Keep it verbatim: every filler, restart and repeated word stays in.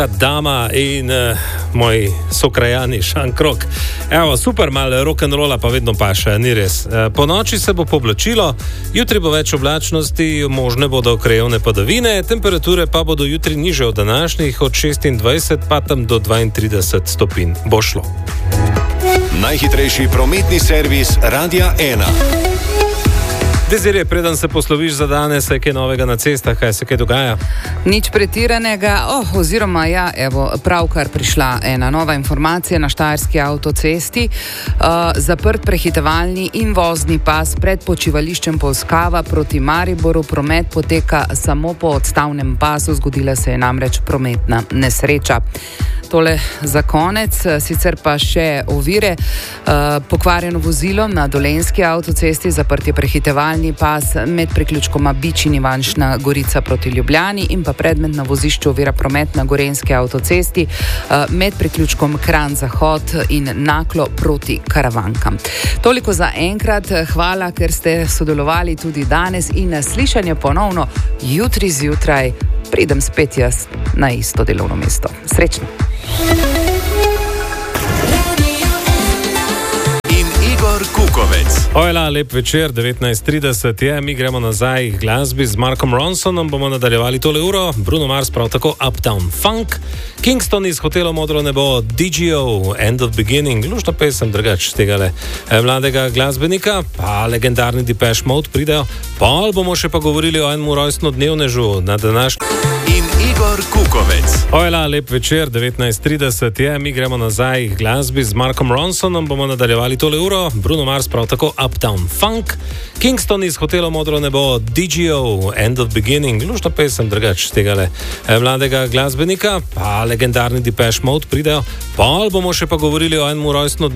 Dama in uh, moji sokrajani Šankrok. Evo, super, malo rock'n'rolla pa vedno paše, ni res. Uh, po noči se bo poblačilo, jutri bo več oblačnosti, možne bodo krajevne padavine, temperature pa bodo jutri niže od današnjih, od šestindvajset pa tam do dvaintrideset stopinj. Bo šlo. Najhitrejši prometni servis Radia ena. Dezirje, preden se posloviš za danes, je kaj novega na cestah, kaj se kaj dogaja? Nič pretiranega, oh, oziroma ja, evo, pravkar prišla ena nova informacija na Štajerski avtocesti. Uh, zaprt prehitevalni in vozni pas pred počivališčem Polskava proti Mariboru, promet poteka samo po odstavnem pasu, zgodila se je namreč prometna nesreča. Tole za konec, sicer pa še ovire, uh, pokvarjeno vozilo na Dolenjski avtocesti, zaprt je prehitevalni pas med priključkoma Bič in Ivančna Gorica proti Ljubljani in pa predmet na vozišču ovira promet na Gorenjski avtocesti uh, med priključkom Kranj Zahod in Naklo proti Karavankam. Toliko za enkrat, hvala, ker ste sodelovali tudi danes in na slišanje ponovno jutri zjutraj pridem spet jaz na isto delovno mesto. Srečno! In Igor Kukovec. Ojla, lep večer, devetnajst trideset je, mi gremo nazaj k glasbi z Markom Ronsonom, bomo nadaljevali tole uro, Bruno Mars prav tako Uptown Funk, Kingston iz Hotela Modro nebo, D G O, End of Beginning, lušna pesem drugač tegale mladega glasbenika, pa legendarni Depeche Mode pridejo, pol bomo še pa govorili o enem rojstnodnevnežu na današnji. In Igor Kukovec. Ojla, lep večer, devetnajst trideset je, mi gremo nazaj k glasbi z Markom Ronsonom, bomo nadaljevali tole uro, Bruno Mars prav tako Uptown Funk, Kingston iz Hotela Modro nebo, D G O, End of Beginning, lušna pesem drugač tegale mladega glasbenika, pa legendarni Depeche Mode pridejo, pol bomo še pa govorili o enem rojstnodnevnežu